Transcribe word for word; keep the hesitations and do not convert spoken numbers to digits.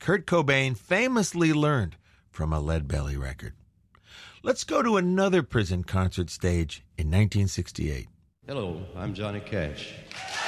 Kurt Cobain famously learned from a Lead Belly record. Let's go to another prison concert stage in nineteen sixty-eight. Hello, I'm Johnny Cash.